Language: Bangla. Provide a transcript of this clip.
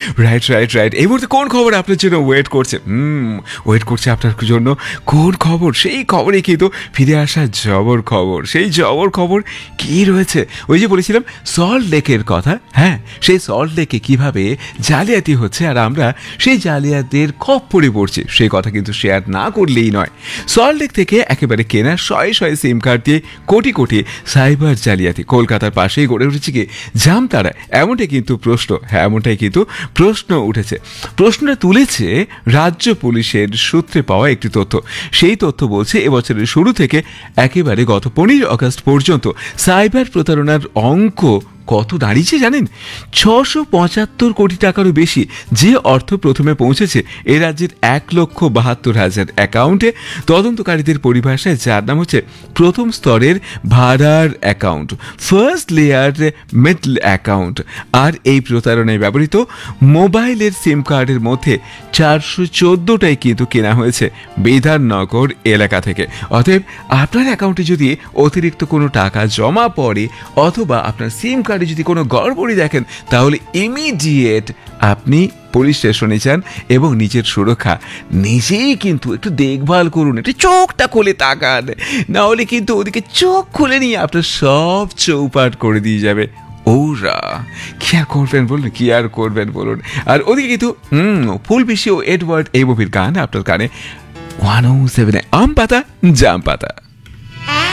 রাইট রাইট রাইট এই মুহূর্তে কোন খবর আপনার জন্য ওয়েট করছে? ওয়েট করছে আপনার জন্য কোন খবর? সেই খবরে কিন্তু ফিরে আসা জবর খবর। সেই জবর খবর কি রয়েছে? ওই যে বলেছিলাম সল্ট লেকের কথা। হ্যাঁ, সেই সল্ট লেকে কিভাবে জালিয়াতি হচ্ছে আর আমরা সেই জালিয়াতির খপ্পরে পড়ছি, সেই কথা কিন্তু শেয়ার না করলেই নয়। সল্ট লেক থেকে একেবারে কেনা শয়ে শয়ে সিম কার্ড দিয়ে কোটি কোটি সাইবার জালিয়াতি কলকাতার পাশেই গড়ে উঠেছে কি জামতারা, এমনটাই কিন্তু প্রশ্ন। হ্যাঁ, এমনটাই কিন্তু প্রশ্ন উঠেছে। প্রশ্নটা তুলেছে রাজ্য পুলিশের সূত্রে পাওয়া একটি তথ্য। সেই তথ্য বলছে এবছরের শুরু থেকে একেবারে গত 15 আগস্ট পর্যন্ত সাইবার প্রতারণার অঙ্ক কত দাঁড়িয়েছে জানেন? 675 কোটি টাকারও বেশি যে অর্থ প্রথমে পৌঁছেছে এ রাজ্যের 1,72,000 অ্যাকাউন্টে। তদন্তকারীদের পরিভাষায় যার নাম হচ্ছে প্রথম স্তরের ভাড়ার account, first layer middle account. আর এই প্রতারণায় ব্যবহৃত মোবাইলের সিম কার্ডের মধ্যে 414টাই কিন্তু কেনা হয়েছে বিধাননগর এলাকা থেকে। অতএব আপনার অ্যাকাউন্টে যদি অতিরিক্ত কোনো টাকা জমা পড়ে অথবা আপনার সিম কার্ডে যদি কোনো গড়বড়ি দেখেন তাহলে ইমিডিয়েট আপনি পুলিশ স্টেশনে যান এবং নিজের সুরক্ষা নিজেই কিন্তু একটু দেখভাল করুন, একটু চোখটা খুলে তাকান, না হলে কিন্তু ওদিকে চোখ খুলে নিয়ে আপনার সব চৌপাট করে দিয়ে যাবে ওরা। কি আর করবেন বলুন, কি আর করবেন বলুন। আর ওদিকে কিন্তু ফুলবিশি ও এডওয়ার্ড এই মুভির গান আপনার কানে 107 আম পাতা জাম পাতা।